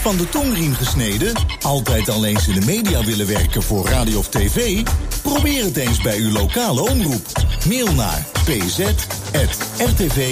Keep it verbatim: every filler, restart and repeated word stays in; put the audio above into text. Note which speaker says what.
Speaker 1: van de tongriem gesneden? Altijd al eens in de media willen werken voor radio of tv? Probeer het eens bij uw lokale omroep. Mail naar p z apenstaartje r t v